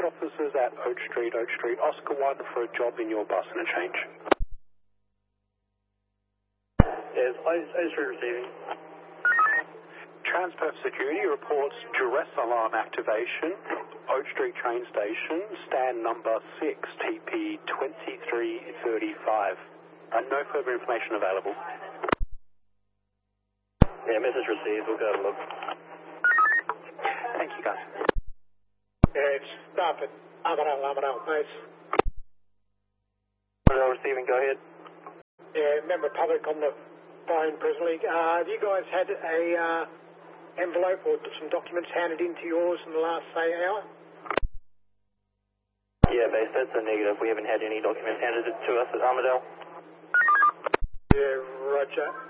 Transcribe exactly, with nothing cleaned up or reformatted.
officers at Oak Street, Oak Street, Oscar one for a job in your bus and a change. Yes, Oak Street receiving. Transperth Security reports duress alarm activation, Oak Street train station, stand number six, T P twenty-three thirty-five. Uh, no further information available. Yeah, message received. We'll go have a look. Thank you, guys. Yeah, it's stop at Armadale, Armadale Base. Armadale receiving, go ahead. Yeah, member public on the phone presently. Uh, have you guys had a uh, envelope or some documents handed into yours in the last, say, hour? Yeah, base, that's a negative. We haven't had any documents handed to us at Armadale. Yeah, roger.